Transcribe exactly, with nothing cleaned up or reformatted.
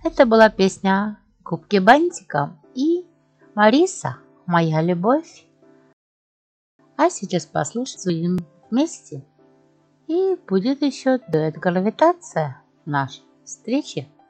Это была песня «Губки бантиком» и «Мариса, моя любовь». А сейчас послушаем вместе. И будет еще дуэт «Гравитация» в нашей встрече.